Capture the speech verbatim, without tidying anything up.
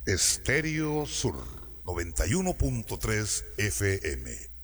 Estéreo Sur noventa y uno punto tres F M.